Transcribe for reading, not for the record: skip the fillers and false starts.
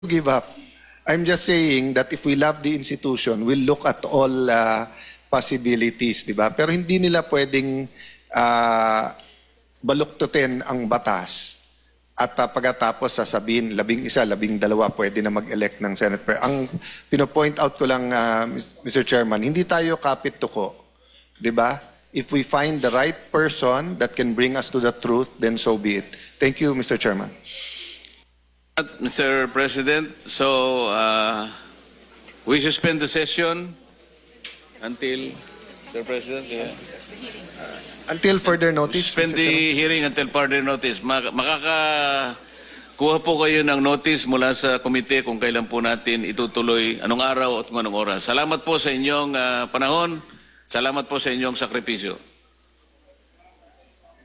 give up. I'm just saying that if we love the institution, we'll look at all possibilities, di ba? Pero hindi nila pwedeng baluktutin ang batas at pagkatapos sasabihin, 11, 12 pwede na mag-elect ng Senate. Ang pino-point out ko lang, Mr. Chairman, hindi tayo kapit-tuko, di ba? If we find the right person that can bring us to the truth, then so be it. Thank you, Mr. Chairman. Mr. President, so we suspend the session until, Mr. President, Until further notice. suspend the hearing until further notice. Makakakuha po kayo ng notice mula sa komite kung kailan po natin itutuloy, anong araw at anong oras. Salamat po sa inyong panahon. Salamat po sa inyong sakripisyo.